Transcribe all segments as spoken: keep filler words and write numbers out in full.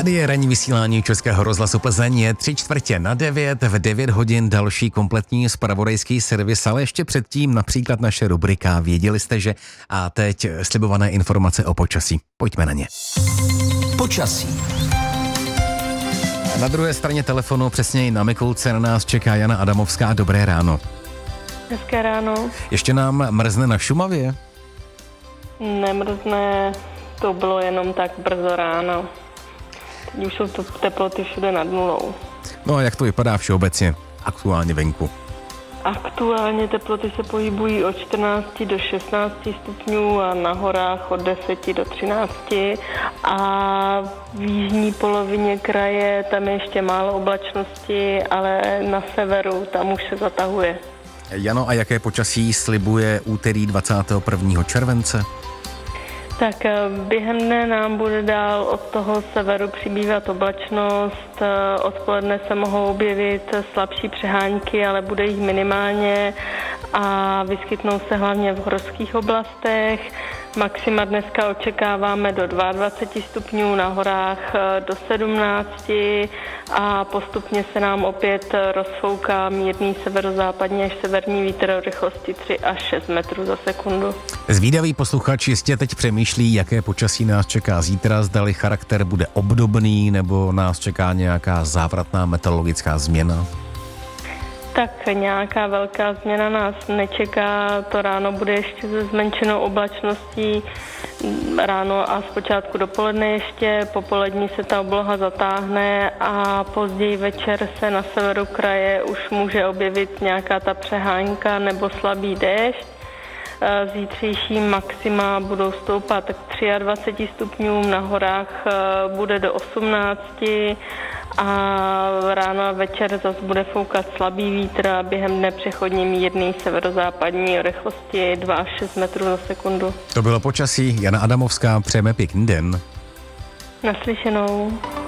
Tady je ranní vysílání Českého rozhlasu Plzeň, je tři čtvrtě na devět, v devět hodin další kompletní zpravodajský servis, ale ještě předtím například naše rubrika Věděli jste, že? A teď slibované informace o počasí. Pojďme na ně. Počasí. Na druhé straně telefonu, přesněji na Mikulce, na nás čeká Jana Adamovská. Dobré ráno. Hezké ráno. Ještě nám mrzne na Šumavě? Nemrzne, to bylo jenom tak brzo ráno. Teď už jsou to teploty všude nad nulou. No a jak to vypadá všeobecně aktuálně venku? Aktuálně teploty se pohybují od čtrnácti do šestnácti stupňů a na horách od deseti do třinácti. A v jižní polovině kraje tam je ještě málo oblačnosti, ale na severu tam už se zatahuje. Jano, a jaké počasí slibuje úterý dvacátého prvního července? Tak během dne nám bude dál od toho severu přibývat oblačnost, odpoledne se mohou objevit slabší přehánky, ale bude jich minimálně a vyskytnou se hlavně v horských oblastech. Maxima dneska očekáváme do dvacet dva stupňů, na horách do sedmnácti a postupně se nám opět rozfouká mírný severozápadní až severní vítr o rychlosti tři až šest metrů za sekundu. Zvídavý posluchač jistě teď přemýšlí, jaké počasí nás čeká zítra, zdali charakter bude obdobný nebo nás čeká nějaká závratná meteorologická změna. Tak nějaká velká změna nás nečeká, to ráno bude ještě se zmenšenou oblačností, ráno a zpočátku dopoledne ještě, popolední se ta obloha zatáhne a později večer se na severu kraje už může objevit nějaká ta přehánka nebo slabý déšť. Zítřejší maxima budou stoupat k dvacet tři stupňům, na horách bude do osmnácti a ráno a večer zase bude foukat slabý vítr a během dne přechodně mírný severozápadní o rychlosti dva až šest metrů za sekundu. To bylo počasí. Jana Adamovská, přejeme pěkný den. Naslyšenou.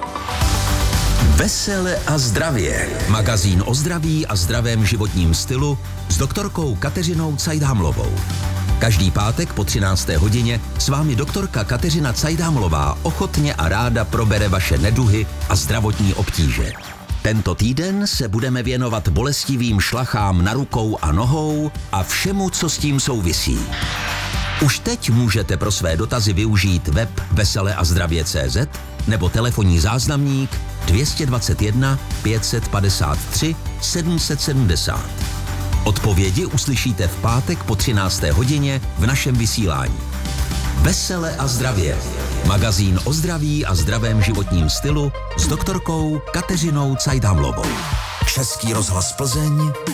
Vesele a zdravě. Magazín o zdraví a zdravém životním stylu s doktorkou Kateřinou Cajdhamlovou. Každý pátek po třinácté hodině s vámi doktorka Kateřina Cajdhamlová ochotně a ráda probere vaše neduhy a zdravotní obtíže. Tento týden se budeme věnovat bolestivým šlachám na rukou a nohou a všemu, co s tím souvisí. Už teď můžete pro své dotazy využít web vesele a zdravě tečka cé zet nebo telefonní záznamník dvě dvacet jedna pět set padesát tři sedm set sedmdesát. Odpovědi uslyšíte v pátek po třinácté hodině v našem vysílání. Vesele a zdravě. Magazín o zdraví a zdravém životním stylu s doktorkou Kateřinou Cajdhamlovou. Český rozhlas Plzeň.